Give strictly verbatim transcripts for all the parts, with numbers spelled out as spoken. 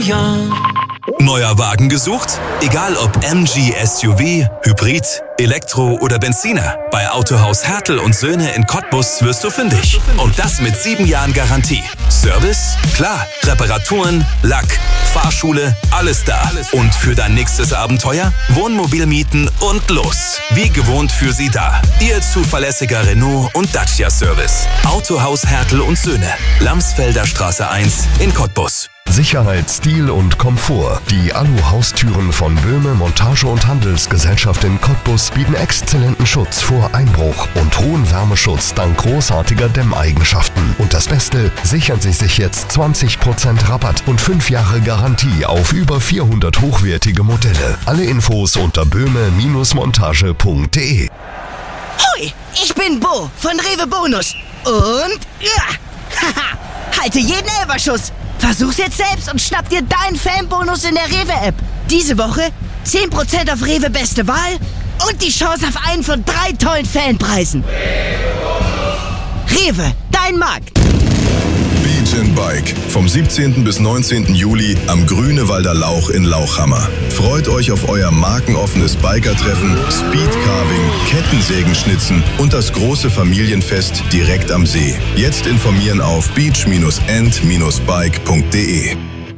Ja. Neuer Wagen gesucht? Egal ob M G S U V, Hybrid, Elektro oder Benziner. Bei Autohaus Hertel und Söhne in Cottbus wirst du fündig. Und das mit sieben Jahren Garantie. Service? Klar. Reparaturen, Lack, Fahrschule, alles da. Und für dein nächstes Abenteuer? Wohnmobil mieten und los. Wie gewohnt für Sie da. Ihr zuverlässiger Renault und Dacia Service. Autohaus Hertel und Söhne. Lamsfelder Straße eins in Cottbus. Sicherheit, Stil und Komfort. Die Alu-Haustüren von Böhme Montage- und Handelsgesellschaft in Cottbus bieten exzellenten Schutz vor Einbruch und hohen Wärmeschutz dank großartiger Dämmeigenschaften. Und das Beste, sichern Sie sich jetzt zwanzig Prozent Rabatt und fünf Jahre Garantie auf über vierhundert hochwertige Modelle. Alle Infos unter böhme Montage punkt de. Hoi, ich bin Bo von Rewe Bonus. Und ja, haha, halte jeden Elferschuss. Versuch's jetzt selbst und schnapp dir deinen Fanbonus in der Rewe-App. Diese Woche zehn Prozent auf Rewe Beste Wahl und die Chance auf einen von drei tollen Fanpreisen. Rewe, dein Markt. Beach and Bike. Vom siebzehnten bis neunzehnten Juli am Grünewalder Lauch in Lauchhammer. Freut euch auf euer markenoffenes Bikertreffen, Speedcarving, Kettensägenschnitzen und das große Familienfest direkt am See. Jetzt informieren auf beach and bike punkt de.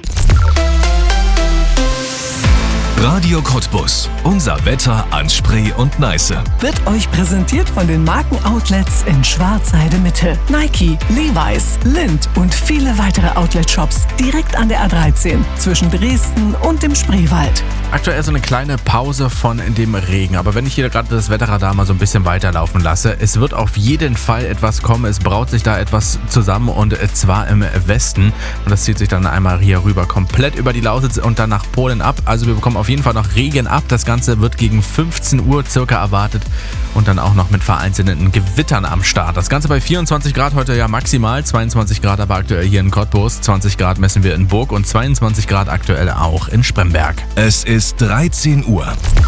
Radio Cottbus. Unser Wetter an Spree und Neiße. Wird euch präsentiert von den Markenoutlets in Schwarzheide Mitte. Nike, Levi's, Lindt und viele weitere Outlet-Shops direkt an der A dreizehn zwischen Dresden und dem Spreewald. Aktuell so eine kleine Pause von dem Regen. Aber wenn ich hier gerade das Wetterradar mal so ein bisschen weiterlaufen lasse, es wird auf jeden Fall etwas kommen. Es braut sich da etwas zusammen und zwar im Westen. Und das zieht sich dann einmal hier rüber komplett über die Lausitz und dann nach Polen ab. Also wir bekommen auf jeden Fall noch Regen ab. Das Ganze wird gegen fünfzehn Uhr circa erwartet und dann auch noch mit vereinzelten Gewittern am Start. Das Ganze bei vierundzwanzig Grad heute ja maximal, zweiundzwanzig Grad aber aktuell hier in Cottbus, zwanzig Grad messen wir in Burg und zweiundzwanzig Grad aktuell auch in Spremberg. Es ist dreizehn Uhr.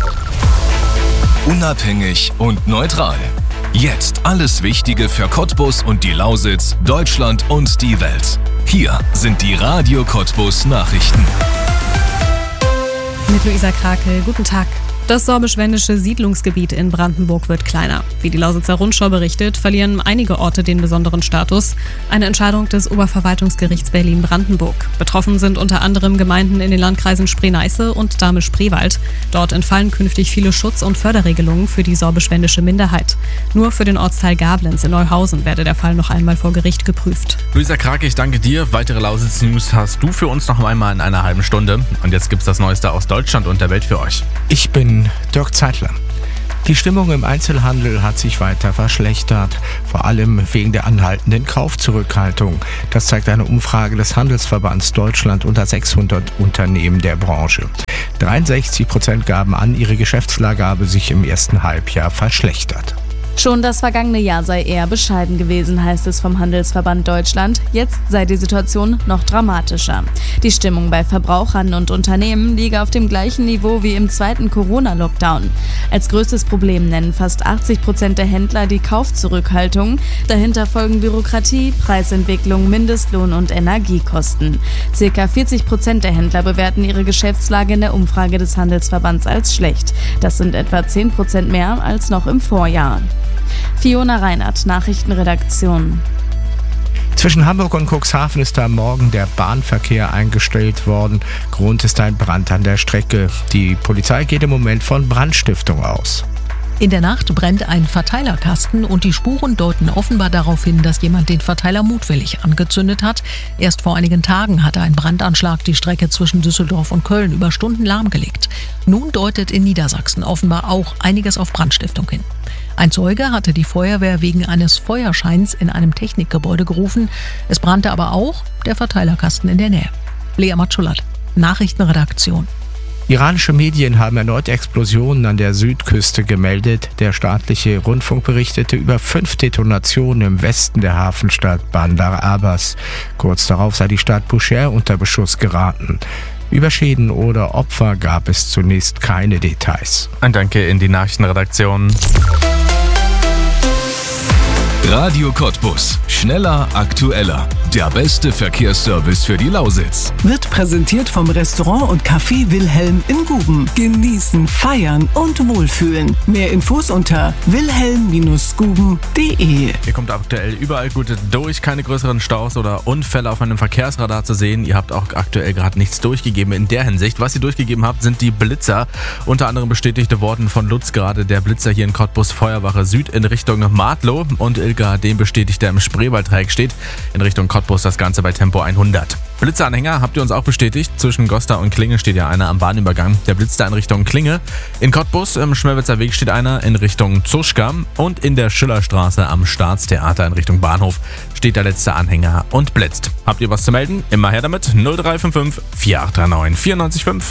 Unabhängig und neutral. Jetzt alles Wichtige für Cottbus und die Lausitz, Deutschland und die Welt. Hier sind die Radio Cottbus Nachrichten. Mit Luisa Krake, guten Tag. Das sorbisch-wendische Siedlungsgebiet in Brandenburg wird kleiner. Wie die Lausitzer Rundschau berichtet, verlieren einige Orte den besonderen Status. Eine Entscheidung des Oberverwaltungsgerichts Berlin-Brandenburg. Betroffen sind unter anderem Gemeinden in den Landkreisen Spree-Neiße und Dahme-Spreewald. Dort entfallen künftig viele Schutz- und Förderregelungen für die sorbisch-wendische Minderheit. Nur für den Ortsteil Gablenz in Neuhausen werde der Fall noch einmal vor Gericht geprüft. Luisa Krake, ich danke dir. Weitere Lausitz-News hast du für uns noch einmal in einer halben Stunde. Und jetzt gibt's das Neueste aus Deutschland und der Welt für euch. Ich bin Dirk Zeitler. Die Stimmung im Einzelhandel hat sich weiter verschlechtert, vor allem wegen der anhaltenden Kaufzurückhaltung. Das zeigt eine Umfrage des Handelsverbands Deutschland unter sechshundert Unternehmen der Branche. dreiundsechzig Prozent gaben an, ihre Geschäftslage habe sich im ersten Halbjahr verschlechtert. Schon das vergangene Jahr sei eher bescheiden gewesen, heißt es vom Handelsverband Deutschland. Jetzt sei die Situation noch dramatischer. Die Stimmung bei Verbrauchern und Unternehmen liege auf dem gleichen Niveau wie im zweiten Corona-Lockdown. Als größtes Problem nennen fast achtzig Prozent der Händler die Kaufzurückhaltung. Dahinter folgen Bürokratie, Preisentwicklung, Mindestlohn und Energiekosten. Circa vierzig Prozent der Händler bewerten ihre Geschäftslage in der Umfrage des Handelsverbands als schlecht. Das sind etwa zehn Prozent mehr als noch im Vorjahr. Fiona Reinhardt, Nachrichtenredaktion. Zwischen Hamburg und Cuxhaven ist am Morgen der Bahnverkehr eingestellt worden. Grund ist ein Brand an der Strecke. Die Polizei geht im Moment von Brandstiftung aus. In der Nacht brennt ein Verteilerkasten und die Spuren deuten offenbar darauf hin, dass jemand den Verteiler mutwillig angezündet hat. Erst vor einigen Tagen hatte ein Brandanschlag die Strecke zwischen Düsseldorf und Köln über Stunden lahmgelegt. Nun deutet in Niedersachsen offenbar auch einiges auf Brandstiftung hin. Ein Zeuge hatte die Feuerwehr wegen eines Feuerscheins in einem Technikgebäude gerufen. Es brannte aber auch der Verteilerkasten in der Nähe. Lea Matschulat, Nachrichtenredaktion. Iranische Medien haben erneut Explosionen an der Südküste gemeldet. Der staatliche Rundfunk berichtete über fünf Detonationen im Westen der Hafenstadt Bandar Abbas. Kurz darauf sei die Stadt Bushehr unter Beschuss geraten. Über Schäden oder Opfer gab es zunächst keine Details. Ein Danke in die Nachrichtenredaktion. Radio Cottbus. Schneller, aktueller. Der beste Verkehrsservice für die Lausitz. Wird präsentiert vom Restaurant und Café Wilhelm in Guben. Genießen, feiern und wohlfühlen. Mehr Infos unter wilhelm Bindestrich guben punkt de. Ihr kommt aktuell überall gut durch, keine größeren Staus oder Unfälle auf einem Verkehrsradar zu sehen. Ihr habt auch aktuell gerade nichts durchgegeben in der Hinsicht. Was ihr durchgegeben habt, sind die Blitzer. Unter anderem bestätigte worden von Lutz gerade der Blitzer hier in Cottbus Feuerwache Süd in Richtung Martlow und Ilka den bestätigt, der im Spreewaldreieck steht, in Richtung Cottbus, das Ganze bei Tempo hundert. Blitzeranhänger habt ihr uns auch bestätigt. Zwischen Gosta und Klinge steht ja einer am Bahnübergang. Der blitzt da in Richtung Klinge. In Cottbus im Schmelwitzer Weg steht einer in Richtung Zuschka und in der Schillerstraße am Staatstheater in Richtung Bahnhof steht der letzte Anhänger und blitzt. Habt ihr was zu melden? Immer her damit. null drei fünf fünf vier acht drei neun vier neun fünf.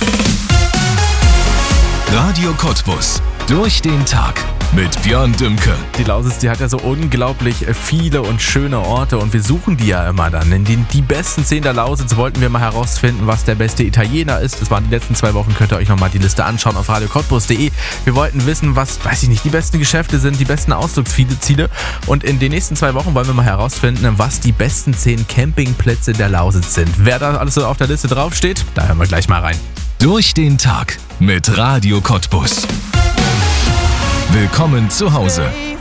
Radio Cottbus. Durch den Tag mit Björn Dümke. Die Lausitz, die hat ja so unglaublich viele und schöne Orte und wir suchen die ja immer dann. In den die besten zehn der Lausitz wollten wir mal herausfinden, was der beste Italiener ist. Das waren die letzten zwei Wochen, könnt ihr euch nochmal die Liste anschauen auf radio cottbus punkt de. Wir wollten wissen, was, weiß ich nicht, die besten Geschäfte sind, die besten Ausflugsziele. Und in den nächsten zwei Wochen wollen wir mal herausfinden, was die besten zehn Campingplätze der Lausitz sind. Wer da alles so auf der Liste draufsteht, da hören wir gleich mal rein. Durch den Tag mit Radio Cottbus. Willkommen zu Hause.